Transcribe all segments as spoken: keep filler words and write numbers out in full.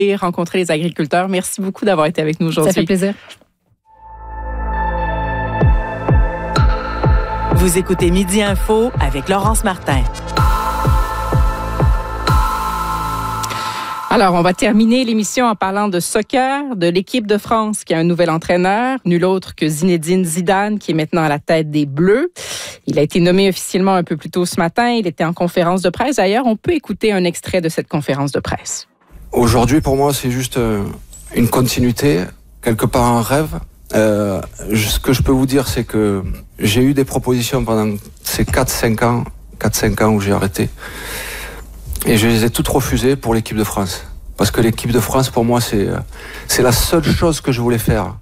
et rencontrer les agriculteurs. Merci beaucoup d'avoir été avec nous aujourd'hui. Ça fait plaisir. Vous écoutez Midi Info avec Laurence Martin. Alors, on va terminer l'émission en parlant de soccer, de l'équipe de France qui a un nouvel entraîneur, nul autre que Zinedine Zidane, qui est maintenant à la tête des Bleus. Il a été nommé officiellement un peu plus tôt ce matin. Il était en conférence de presse. D'ailleurs, on peut écouter un extrait de cette conférence de presse. Aujourd'hui, pour moi, c'est juste une continuité, quelque part un rêve. Euh, ce que je peux vous dire, c'est que j'ai eu des propositions pendant ces quatre cinq ans, quatre cinq ans où j'ai arrêté. Et je les ai toutes refusées pour l'équipe de France. Parce que l'équipe de France, pour moi, c'est, c'est la seule chose que je voulais faire.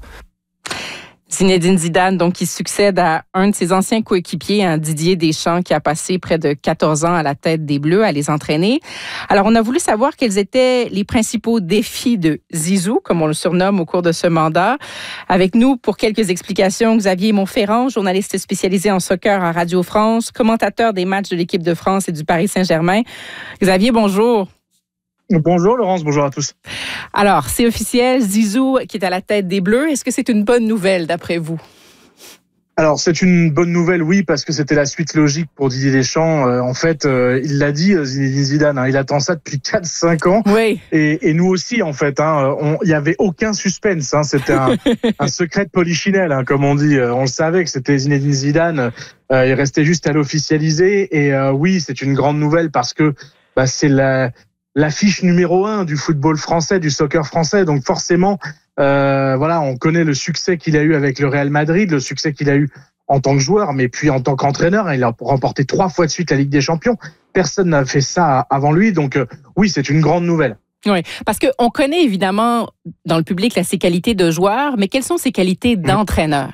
Zinedine Zidane, donc, qui succède à un de ses anciens coéquipiers, hein, Didier Deschamps, qui a passé près de quatorze ans à la tête des Bleus, à les entraîner. Alors, on a voulu savoir quels étaient les principaux défis de Zizou, comme on le surnomme au cours de ce mandat. Avec nous, pour quelques explications, Xavier Monferrand, journaliste spécialisé en soccer à Radio France, commentateur des matchs de l'équipe de France et du Paris Saint-Germain. Xavier, bonjour. Bonjour Laurence, bonjour à tous. Alors, c'est officiel, Zizou qui est à la tête des Bleus. Est-ce que c'est une bonne nouvelle d'après vous? Alors, c'est une bonne nouvelle, oui, parce que c'était la suite logique pour Didier Deschamps. Euh, en fait, euh, il l'a dit, Zinedine Zidane, hein, il attend ça depuis quatre cinq ans. Oui. Et, et nous aussi, en fait. Hein, il n'y avait aucun suspense. Hein, c'était un, un secret de polichinelle, hein, comme on dit. On le savait que c'était Zinedine Zidane. Euh, il restait juste à l'officialiser. Et euh, oui, c'est une grande nouvelle parce que bah, c'est la... l'affiche numéro un du football français, du soccer français. Donc forcément, euh, voilà, on connaît le succès qu'il a eu avec le Real Madrid, le succès qu'il a eu en tant que joueur, mais puis en tant qu'entraîneur. Il a remporté trois fois de suite la Ligue des Champions. Personne n'a fait ça avant lui. Donc euh, oui, c'est une grande nouvelle. Oui, parce qu'on connaît évidemment dans le public là, ses qualités de joueur, mais quelles sont ses qualités d'entraîneur?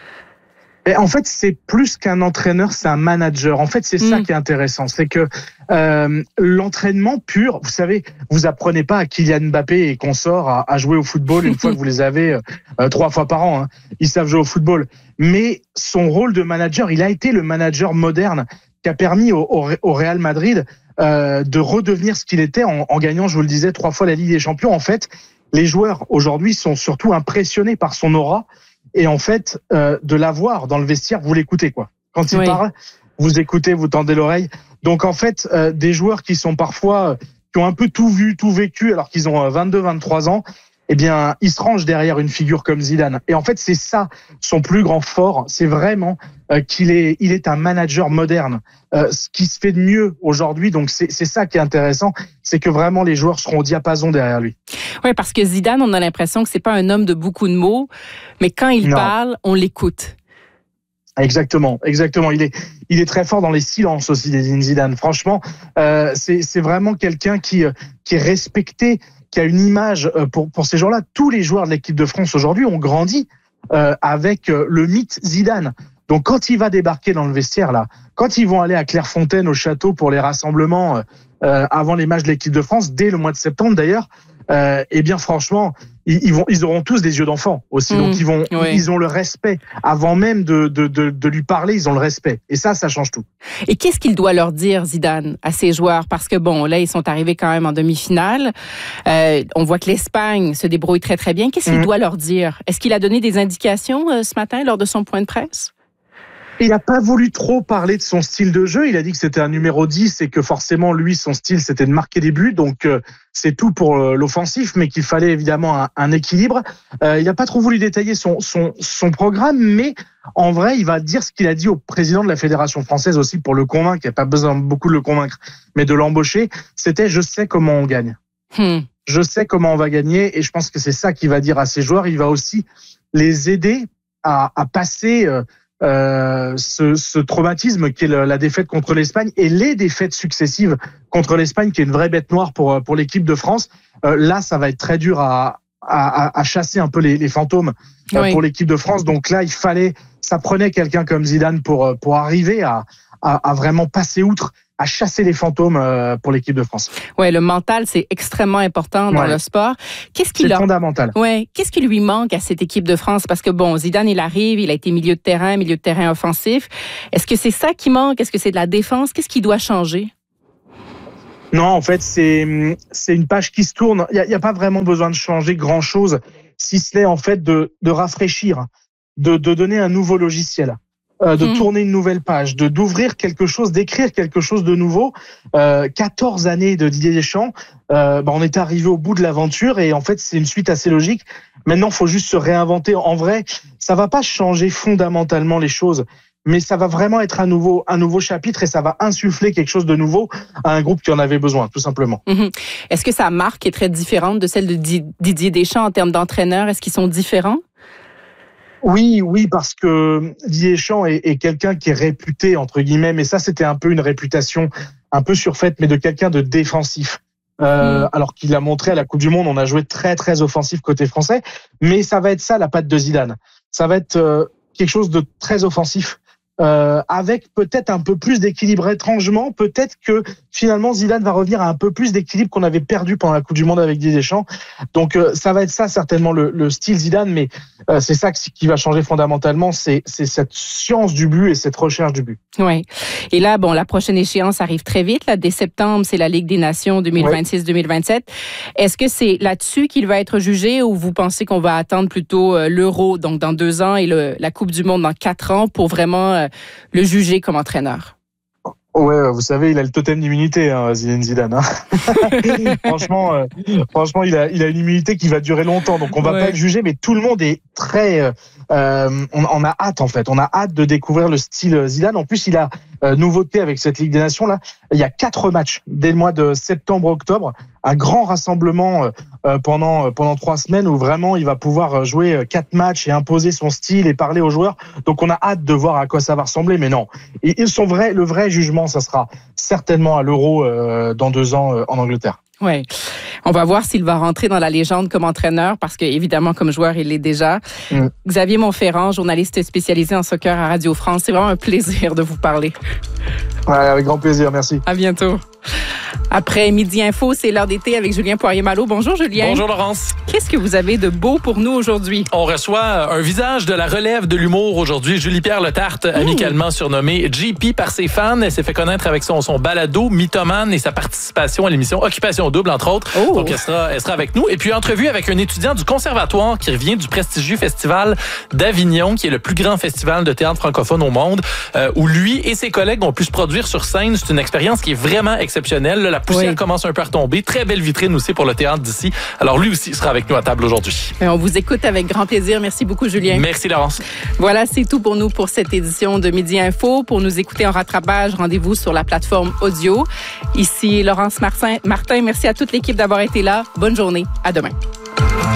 Et en fait, c'est plus qu'un entraîneur, c'est un manager. En fait, c'est ça mmh. qui est intéressant. C'est que euh, l'entraînement pur, vous savez, vous apprenez pas à Kylian Mbappé et consorts à, à jouer au football une fois que vous les avez euh, trois fois par an. Hein. Ils savent jouer au football. Mais son rôle de manager, il a été le manager moderne qui a permis au, au, au Real Madrid euh, de redevenir ce qu'il était en, en gagnant, je vous le disais, trois fois la Ligue des Champions. En fait, les joueurs aujourd'hui sont surtout impressionnés par son aura. Et en fait, euh, de l'avoir dans le vestiaire, vous l'écoutez, quoi. Quand il oui. parle, vous écoutez, vous tendez l'oreille. Donc, en fait, euh, des joueurs qui sont parfois, euh, qui ont un peu tout vu, tout vécu, alors qu'ils ont vingt-deux, vingt-trois ans, eh bien, ils se rangent derrière une figure comme Zidane. Et en fait, c'est ça, son plus grand fort. C'est vraiment euh, qu'il est, il est un manager moderne. Euh, ce qui se fait de mieux aujourd'hui, donc c'est, c'est ça qui est intéressant, c'est que vraiment les joueurs seront au diapason derrière lui. Oui, parce que Zidane, on a l'impression que c'est pas un homme de beaucoup de mots, mais quand il non. parle, on l'écoute. Exactement, exactement. Il est, il est très fort dans les silences aussi, Zidane. Franchement, euh, c'est, c'est vraiment quelqu'un qui, qui est respecté, qui a une image pour, pour ces gens-là. Tous les joueurs de l'équipe de France aujourd'hui ont grandi euh, avec le mythe Zidane. Donc, quand il va débarquer dans le vestiaire, là, quand ils vont aller à Clairefontaine, au château, pour les rassemblements euh, avant les matchs de l'équipe de France, dès le mois de septembre d'ailleurs, euh, eh bien, franchement, ils, ils, vont, ils auront tous des yeux d'enfant aussi. Mmh, Donc, ils, vont, oui. ils ont le respect. Avant même de, de, de, de lui parler, ils ont le respect. Et ça, ça change tout. Et qu'est-ce qu'il doit leur dire, Zidane, à ses joueurs? Parce que, bon, là, ils sont arrivés quand même en demi-finale. Euh, on voit que l'Espagne se débrouille très, très bien. Qu'est-ce qu'il mmh. doit leur dire? Est-ce qu'il a donné des indications euh, ce matin lors de son point de presse? Il n'a pas voulu trop parler de son style de jeu. Il a dit que c'était un numéro dix et que forcément, lui, son style, c'était de marquer des buts. Donc, euh, c'est tout pour euh, l'offensif, mais qu'il fallait évidemment un, un équilibre. Euh, il n'a pas trop voulu détailler son, son, son programme, mais en vrai, il va dire ce qu'il a dit au président de la Fédération française aussi pour le convaincre. Il n'y a pas besoin beaucoup de le convaincre, mais de l'embaucher. C'était « je sais comment on gagne hmm. ». Je sais comment on va gagner et je pense que c'est ça qu'il va dire à ses joueurs. Il va aussi les aider à, à passer... Euh, Euh, ce, ce traumatisme qui est le, la défaite contre l'Espagne et les défaites successives contre l'Espagne, qui est une vraie bête noire pour pour l'équipe de France. Euh, là, ça va être très dur à à, à chasser un peu les, les fantômes euh, oui. pour l'équipe de France. Donc là, il fallait, ça prenait quelqu'un comme Zidane pour pour arriver à à, à vraiment passer outre, à chasser les fantômes pour l'équipe de France. Ouais, le mental, c'est extrêmement important dans ouais. le sport. Qu'est-ce qui c'est leur... fondamental. Ouais, qu'est-ce qui lui manque à cette équipe de France? Parce que bon, Zidane, il arrive, il a été milieu de terrain, milieu de terrain offensif. Est-ce que c'est ça qui manque? Est-ce que c'est de la défense? Qu'est-ce qui doit changer? Non, en fait, c'est c'est une page qui se tourne. Il y a, y a pas vraiment besoin de changer grand-chose, si ce n'est en fait de, de rafraîchir, de, de donner un nouveau logiciel. Euh, de mmh. tourner une nouvelle page, de d'ouvrir quelque chose, d'écrire quelque chose de nouveau. Euh, quatorze années de Didier Deschamps, euh, bah on est arrivé au bout de l'aventure et en fait c'est une suite assez logique. Maintenant, il faut juste se réinventer. En vrai, ça va pas changer fondamentalement les choses, mais ça va vraiment être un nouveau un nouveau chapitre et ça va insuffler quelque chose de nouveau à un groupe qui en avait besoin, tout simplement. Mmh. Est-ce que sa marque est très différente de celle de Didier Deschamps en termes d'entraîneur? Est-ce qu'ils sont différents? Oui, oui, parce que Didier Deschamps est, est quelqu'un qui est réputé, entre guillemets, mais ça, c'était un peu une réputation un peu surfaite, mais de quelqu'un de défensif. Euh, mmh. Alors qu'il a montré à la Coupe du Monde, on a joué très, très offensif côté français, mais ça va être ça, la patte de Zidane. Ça va être euh, quelque chose de très offensif. Euh, avec peut-être un peu plus d'équilibre. Étrangement, peut-être que finalement Zidane va revenir à un peu plus d'équilibre qu'on avait perdu pendant la Coupe du Monde avec Didier Deschamps. Donc euh, ça va être ça certainement le, le style Zidane, mais euh, c'est ça qui va changer fondamentalement, c'est, c'est cette science du but et cette recherche du but. Oui. Et là, bon, la prochaine échéance arrive très vite. Là, dès septembre, c'est la Ligue des Nations deux mille vingt-six deux mille vingt-sept. Ouais. Est-ce que c'est là-dessus qu'il va être jugé ou vous pensez qu'on va attendre plutôt euh, l'Euro, donc dans deux ans, et le, la Coupe du Monde dans quatre ans pour vraiment euh, le juger comme entraîneur? Ouais, vous savez, il a le totem d'immunité, hein, Zinedine Zidane. Hein. franchement, euh, franchement, il a, il a une immunité qui va durer longtemps, donc on va ouais. pas le juger. Mais tout le monde est très, euh, on, on a hâte en fait, on a hâte de découvrir le style Zidane. En plus, il a euh, nouveauté avec cette Ligue des Nations là. Il y a quatre matchs dès le mois de septembre-octobre, un grand rassemblement euh, pendant pendant trois semaines où vraiment il va pouvoir jouer quatre matchs et imposer son style et parler aux joueurs. Donc on a hâte de voir à quoi ça va ressembler. Mais non, et, et son vrai, le vrai jugement, ça sera certainement à l'Euro euh, dans deux ans euh, en Angleterre. Oui. On va voir s'il va rentrer dans la légende comme entraîneur parce que, évidemment, comme joueur, il l'est déjà. Mm. Xavier Monferrand, journaliste spécialisé en soccer à Radio France. C'est vraiment un plaisir de vous parler. Ouais, avec grand plaisir. Merci. À bientôt. Après Midi Info, c'est l'heure d'été avec Julien Poirier-Malo. Bonjour, Julien. Bonjour, Laurence. Qu'est-ce que vous avez de beau pour nous aujourd'hui? On reçoit un visage de la relève de l'humour aujourd'hui. Julie-Pierre Letarte, mmh. amicalement surnommée J P par ses fans. Elle s'est fait connaître avec son, son balado Mythomane et sa participation à l'émission Occupation Double, entre autres. Oh. Donc, elle sera, elle sera avec nous. Et puis, entrevue avec un étudiant du conservatoire qui revient du prestigieux festival d'Avignon, qui est le plus grand festival de théâtre francophone au monde, euh, où lui et ses collègues ont pu se produire sur scène. C'est une expérience qui est vraiment exceptionnelle. La poussière oui. commence un peu à retomber. Très belle vitrine aussi pour le théâtre d'ici. Alors, lui aussi sera avec nous à table aujourd'hui. Et on vous écoute avec grand plaisir. Merci beaucoup, Julien. Merci, Laurence. Voilà, c'est tout pour nous pour cette édition de Midi Info. Pour nous écouter en rattrapage, rendez-vous sur la plateforme audio. Ici, Laurence Martin. Martin, merci à toute l'équipe d'avoir été là. Bonne journée. À demain.